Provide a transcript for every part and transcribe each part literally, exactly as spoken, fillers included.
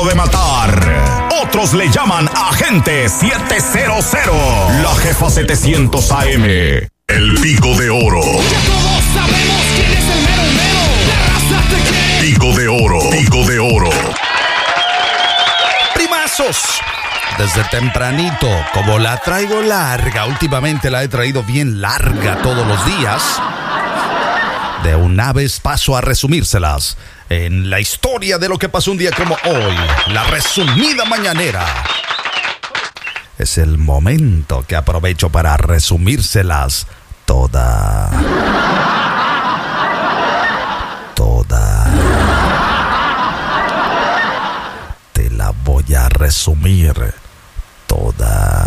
de matar. Otros le llaman Agente setecientos. La Jefa setecientos A M. El Pico de Oro. Ya todos sabemos quién es el mero mero. La raza te quiere. Pico de Oro. Pico de Oro. Primazos. Desde tempranito, como la traigo larga, últimamente la he traído bien larga todos los días. De una vez paso a resumírselas en la historia de lo que pasó un día como hoy, la resumida mañanera. Es el momento que aprovecho para resumírselas toda. Toda. Te la voy a resumir toda.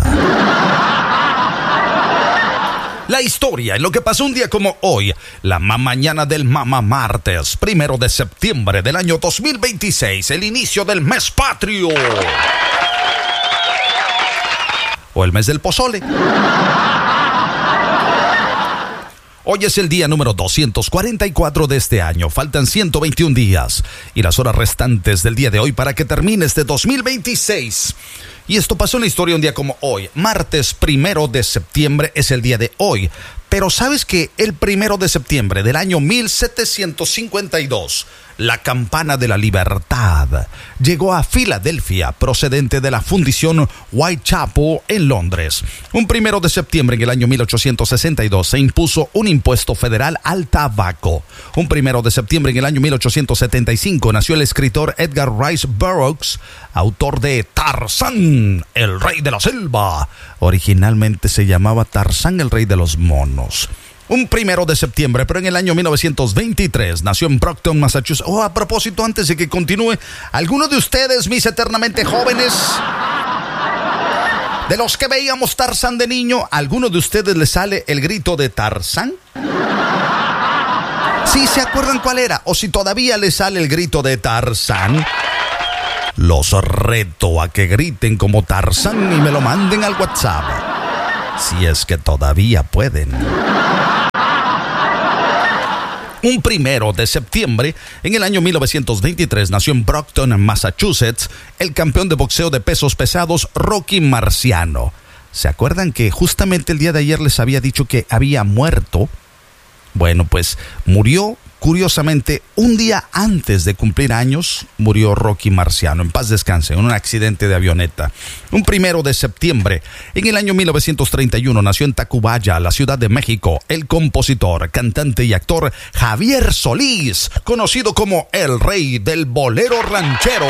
La historia en lo que pasó un día como hoy, la mañana del Mama Martes, primero de septiembre del año dos mil veintiséis, el inicio del mes patrio. O el mes del pozole. Hoy es el día número doscientos cuarenta y cuatro de este año. Faltan ciento veintiún días y las horas restantes del día de hoy para que termine este dos mil veintiséis. Y esto pasó en la historia un día como hoy. Martes primero de septiembre es el día de hoy. Pero ¿sabes que el primero de septiembre del año mil setecientos cincuenta y dos, la campana de la libertad llegó a Filadelfia procedente de la fundición Whitechapel en Londres? Un primero de septiembre en el año mil ochocientos sesenta y dos se impuso un impuesto federal al tabaco. Un primero de septiembre en el año mil ochocientos setenta y cinco nació el escritor Edgar Rice Burroughs, autor de Tarzán, el rey de la selva. Originalmente se llamaba Tarzán, el rey de los monos. Un primero de septiembre, pero en el año mil novecientos veintitrés, nació en Brockton, Massachusetts. Oh, a propósito, antes de que continúe, ¿alguno de ustedes, mis eternamente jóvenes, de los que veíamos Tarzán de niño, alguno de ustedes le sale el grito de Tarzán? ¿Sí se acuerdan cuál era? O si todavía le sale el grito de Tarzán, los reto a que griten como Tarzán y me lo manden al WhatsApp. Si es que todavía pueden. Un primero de septiembre, en el año mil novecientos veintitrés, nació en Brockton, Massachusetts, el campeón de boxeo de pesos pesados Rocky Marciano. ¿Se acuerdan que justamente el día de ayer les había dicho que había muerto? Bueno, pues murió, curiosamente, un día antes de cumplir años, murió Rocky Marciano. En paz descanse, en un accidente de avioneta. Un primero de septiembre, en el año mil novecientos treinta y uno, nació en Tacubaya, la Ciudad de México, el compositor, cantante y actor Javier Solís, conocido como el rey del bolero ranchero.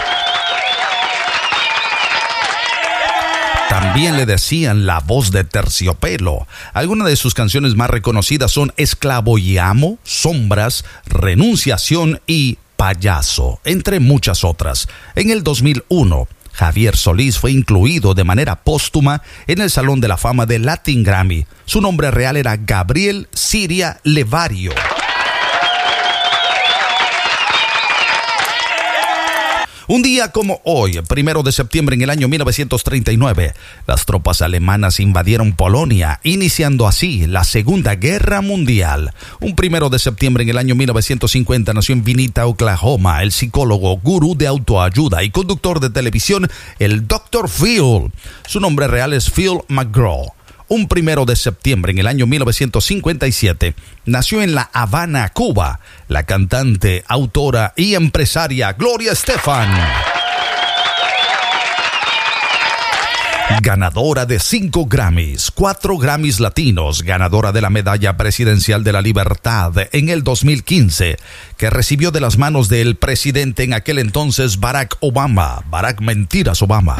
También le decían la voz de terciopelo. Algunas de sus canciones más reconocidas son Esclavo y Amo, Sombras, Renunciación y Payaso, entre muchas otras. En el dos mil uno, Javier Solís fue incluido de manera póstuma en el Salón de la Fama de Latin Grammy. Su nombre real era Gabriel Siria Levario. Un día como hoy, primero de septiembre en el año mil novecientos treinta y nueve, las tropas alemanas invadieron Polonia, iniciando así la Segunda Guerra Mundial. Un primero de septiembre en el año mil novecientos cincuenta nació en Vinita, Oklahoma, el psicólogo, gurú de autoayuda y conductor de televisión, el doctor Phil. Su nombre real es Phil McGraw. Un primero de septiembre en el año mil novecientos cincuenta y siete nació en La Habana, Cuba, la cantante, autora y empresaria Gloria Estefan. Ganadora de cinco Grammys, cuatro Grammys latinos, ganadora de la Medalla Presidencial de la Libertad en el dos mil quince, que recibió de las manos del presidente en aquel entonces Barack Obama. Barack Mentiras Obama.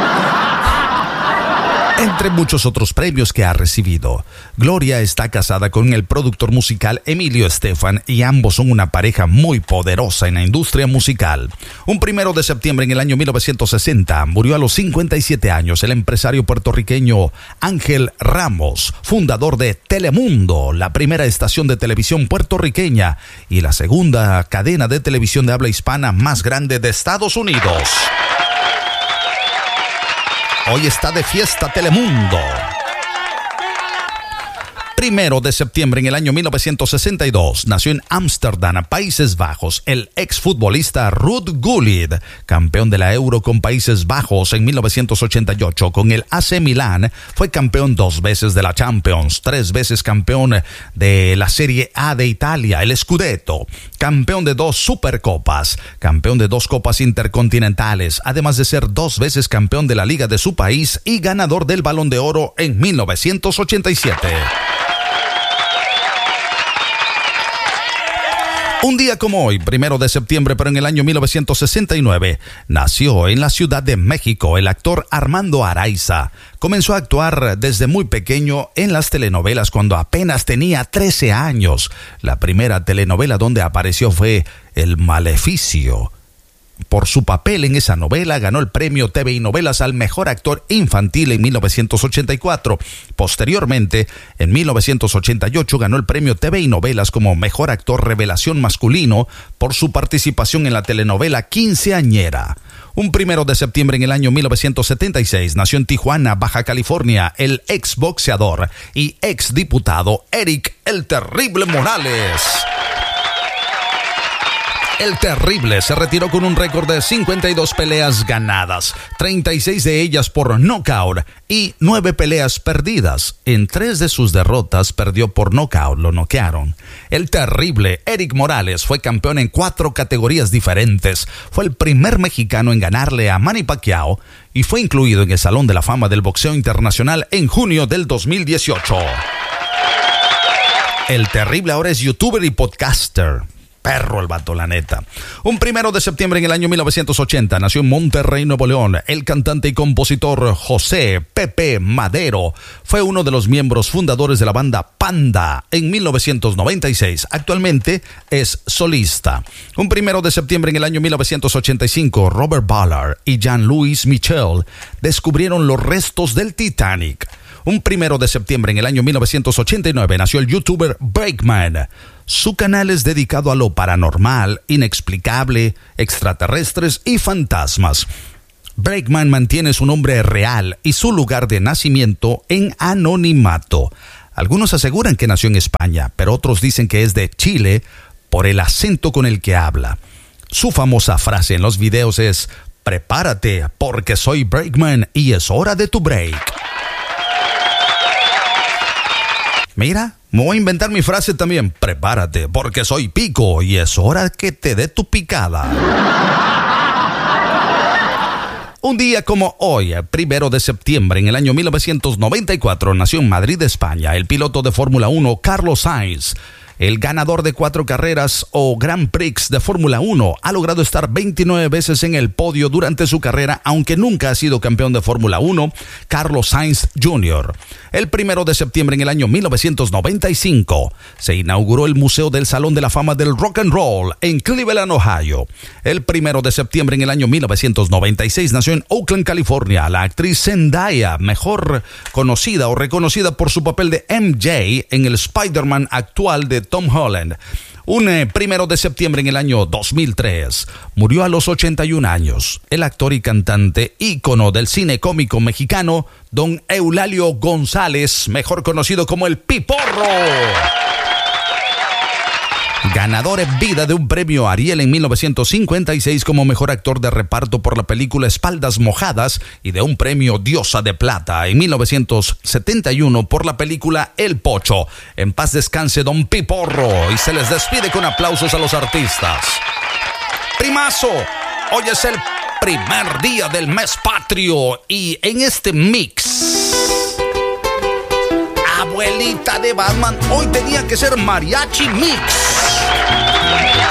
Entre muchos otros premios que ha recibido. Gloria está casada con el productor musical Emilio Estefan y ambos son una pareja muy poderosa en la industria musical. Un primero de septiembre en el año mil novecientos sesenta murió a los cincuenta y siete años el empresario puertorriqueño Ángel Ramos, fundador de Telemundo, la primera estación de televisión puertorriqueña y la segunda cadena de televisión de habla hispana más grande de Estados Unidos. Hoy está de fiesta Telemundo. primero de septiembre en el año mil novecientos sesenta y dos nació en Ámsterdam, Países Bajos, el exfutbolista Ruud Gullit, campeón de la Euro con Países Bajos en mil novecientos ochenta y ocho. Con el A C Milán fue campeón dos veces de la Champions, tres veces campeón de la Serie A de Italia, el Scudetto, campeón de dos Supercopas, campeón de dos Copas Intercontinentales, además de ser dos veces campeón de la Liga de su país y ganador del Balón de Oro en mil novecientos ochenta y siete. Un día como hoy, primero de septiembre, pero en el año mil novecientos sesenta y nueve, nació en la Ciudad de México el actor Armando Araiza. Comenzó a actuar desde muy pequeño en las telenovelas cuando apenas tenía trece años. La primera telenovela donde apareció fue El Maleficio. Por su papel en esa novela ganó el premio T V y Novelas al mejor actor infantil en mil novecientos ochenta y cuatro. Posteriormente, en mil novecientos ochenta y ocho ganó el premio T V y Novelas como mejor actor revelación masculino por su participación en la telenovela Quinceañera. Un primero de septiembre en el año mil novecientos setenta y seis nació en Tijuana, Baja California, el ex boxeador y ex diputado Eric El Terrible Morales. El Terrible se retiró con un récord de cincuenta y dos peleas ganadas, treinta y seis de ellas por nocaut y nueve peleas perdidas. En tres de sus derrotas perdió por nocaut, lo noquearon. El Terrible, Eric Morales, fue campeón en cuatro categorías diferentes. Fue el primer mexicano en ganarle a Manny Pacquiao y fue incluido en el Salón de la Fama del Boxeo Internacional en junio del dos mil dieciocho. El Terrible ahora es youtuber y podcaster. Perro el vato, la neta. Un primero de septiembre en el año mil novecientos ochenta nació en Monterrey, Nuevo León, el cantante y compositor José Pepe Madero. Fue uno de los miembros fundadores de la banda Panda en mil novecientos noventa y seis. Actualmente es solista. Un primero de septiembre en el año mil novecientos ochenta y cinco, Robert Ballard y Jean-Louis Michel descubrieron los restos del Titanic. Un primero de septiembre en el año mil novecientos ochenta y nueve nació el youtuber Breakman. Su canal es dedicado a lo paranormal, inexplicable, extraterrestres y fantasmas. Breakman mantiene su nombre real y su lugar de nacimiento en anonimato. Algunos aseguran que nació en España, pero otros dicen que es de Chile por el acento con el que habla. Su famosa frase en los videos es: prepárate porque soy Breakman y es hora de tu break. Mira, me voy a inventar mi frase también. Prepárate, porque soy Pico y es hora que te dé tu picada. Un día como hoy, primero de septiembre, en el año mil novecientos noventa y cuatro, nació en Madrid, España, el piloto de Fórmula uno, Carlos Sainz. El ganador de cuatro carreras o Grand Prix de Fórmula uno ha logrado estar veintinueve veces en el podio durante su carrera, aunque nunca ha sido campeón de Fórmula uno, Carlos Sainz junior El primero de septiembre en el año mil novecientos noventa y cinco se inauguró el Museo del Salón de la Fama del Rock and Roll en Cleveland, Ohio. El primero de septiembre en el año mil novecientos noventa y seis nació en Oakland, California, la actriz Zendaya, mejor conocida o reconocida por su papel de M J en el Spider-Man actual de Tom Holland. Un eh, primero de septiembre en el año dos mil tres murió a los ochenta y un años el actor y cantante ícono del cine cómico mexicano, don Eulalio González, mejor conocido como el Piporro. Ganador en vida de un premio Ariel en mil novecientos cincuenta y seis como mejor actor de reparto por la película Espaldas Mojadas y de un premio Diosa de Plata en mil novecientos setenta y uno por la película El Pocho. En paz descanse don Piporro y se les despide con aplausos a los artistas. Primazo, hoy es el primer día del mes patrio y en este mix, abuelita de Batman, hoy tenía que ser mariachi mix.